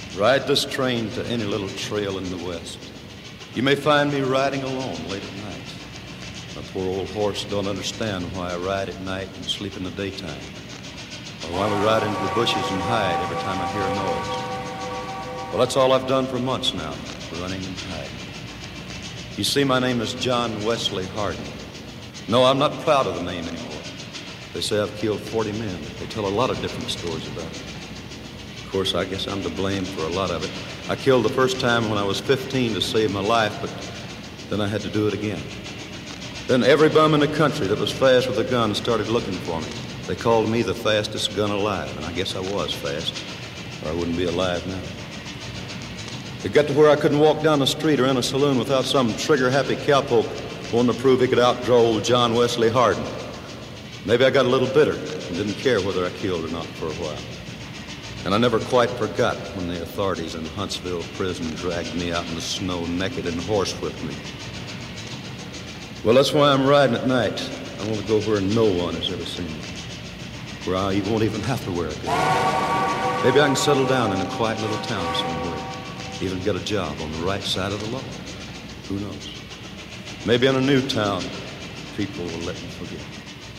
Ride this train to any little trail in the west. You may find me riding alone late at night. My poor old horse don't understand why I ride at night and sleep in the daytime, or why we ride into the bushes and hide every time I hear a noise. Well, that's all I've done for months now, running and hiding. You see, my name is John Wesley Hardin. No, I'm not proud of the name anymore. They say I've killed 40 men. They tell a lot of different stories about it. Of course, I guess I'm to blame for a lot of it. I killed the first time when I was 15 to save my life, but then I had to do it again. Then every bum in the country that was fast with a gun started looking for me. They called me the fastest gun alive, and I guess I was fast, or I wouldn't be alive now. It got to where I couldn't walk down the street or in a saloon without some trigger-happy cowpoke wanting to prove he could outdraw old John Wesley Hardin. Maybe I got a little bitter and didn't care whether I killed or not for a while. And I never quite forgot when the authorities in Huntsville prison dragged me out in the snow naked and horsewhipped me. Well, that's why I'm riding at night. I want to go where no one has ever seen me, where I won't even have to wear a gun. Maybe I can settle down in a quiet little town somewhere, even get a job on the right side of the law. Who knows? Maybe in a new town, people will let me forget.